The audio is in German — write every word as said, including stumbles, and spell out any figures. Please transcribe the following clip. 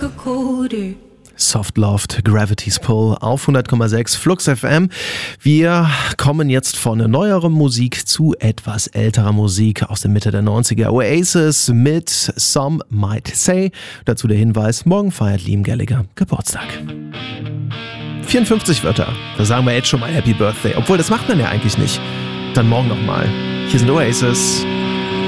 a quarter. Soft Loved, Gravity's Pull auf hundert Komma sechs Flux F M. Wir kommen jetzt von neuerer Musik zu etwas älterer Musik aus der Mitte der neunziger. Oasis mit Some Might Say. Dazu der Hinweis, morgen feiert Liam Gallagher Geburtstag. vierundfünfzig Wörter. Da sagen wir jetzt schon mal Happy Birthday. Obwohl, das macht man ja eigentlich nicht. Dann morgen nochmal. Hier sind Oasis.